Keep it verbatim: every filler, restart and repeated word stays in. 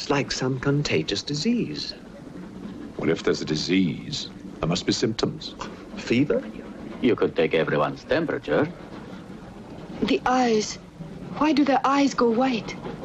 It's like some contagious disease. Well, if there's a disease, there must be symptoms. Fever? You could take everyone's temperature. The eyes. Why do their eyes go white?